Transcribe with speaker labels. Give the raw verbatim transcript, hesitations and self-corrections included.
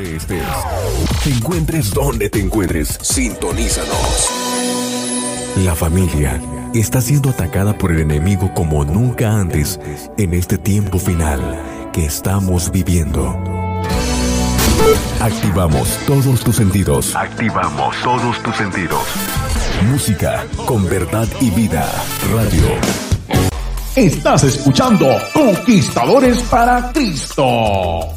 Speaker 1: donde estés. Te encuentres donde te encuentres. Sintonízanos. La familia está siendo atacada por el enemigo como nunca antes en este tiempo final que estamos viviendo. Activamos todos tus sentidos. Activamos todos tus sentidos. Música con verdad y vida. Radio.
Speaker 2: Estás escuchando Conquistadores para Cristo.